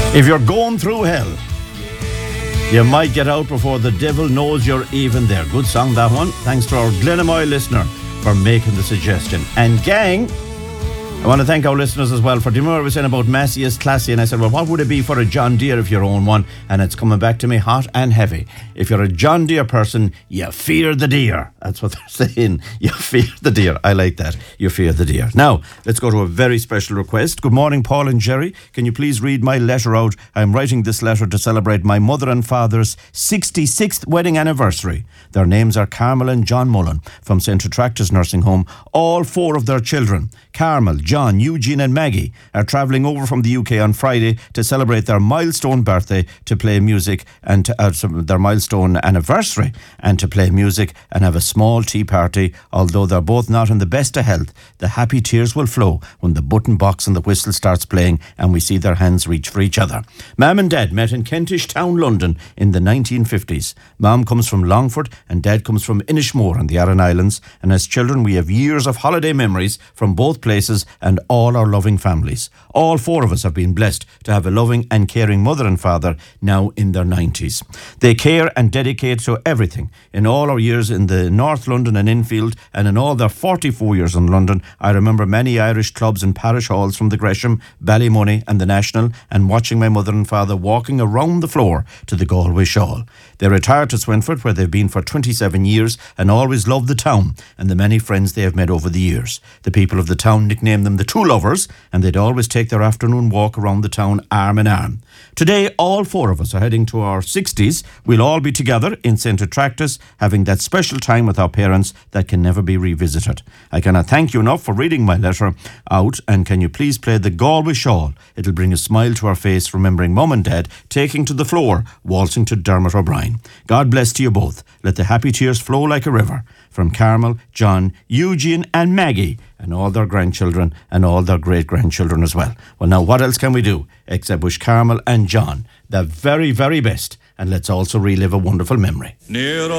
If you're going through hell, you might get out before the devil knows you're even there. Good song, that one. Thanks to our Glenamoy listener for making the suggestion. And gang, I want to thank our listeners as well. For Demure was saying about Massey is classy, and I said, well, what would it be for a John Deere if you own one? And it's coming back to me hot and heavy. If you're a John Deere person, you fear the deer. That's what they're saying. You fear the deer. I like that. You fear the deer. Now, let's go to a very special request. Good morning, Paul and Jerry. Can you please read my letter out? I'm writing this letter to celebrate my mother and father's 66th wedding anniversary. Their names are Carmel and John Mullen from St. Retractus Nursing Home. All four of their children, Carmel, John, Eugene and Maggie, are travelling over from the UK on Friday to celebrate their milestone birthday, to play music and their milestone anniversary, and to play music and have a small tea party. Although they're both not in the best of health, the happy tears will flow when the button box and the whistle starts playing and we see their hands reach for each other. Mum and Dad met in Kentish Town, London in the 1950s. Mum comes from Longford and Dad comes from Inishmore on the Aran Islands, and as children we have years of holiday memories from both places and all our loving families. All four of us have been blessed to have a loving and caring mother and father now in their 90s. They care and dedicate to everything. In all our years in the North London and Infield, and in all their 44 years in London, I remember many Irish clubs and parish halls from the Gresham, Ballymoney and the National, and watching my mother and father walking around the floor to the Galway Shawl. They retired to Swinford, where they've been for 27 years and always loved the town and the many friends they have met over the years. The people of the town nicknamed them the Two Lovers, and they'd always take their afternoon walk around the town arm in arm. Today, all four of us are heading to our 60s. We'll all be together in St. Retractus, having that special time with our parents that can never be revisited. I cannot thank you enough for reading my letter out, and can you please play the Galway Shawl? It'll bring a smile to our face, remembering Mum and Dad taking to the floor, waltzing to Dermot O'Brien. God bless to you both. Let the happy tears flow like a river. From Carmel, John, Eugene and Maggie, and all their grandchildren and all their great-grandchildren as well. Well, now, what else can we do except wish Carmel and John the very, very best, and let's also relive a wonderful memory.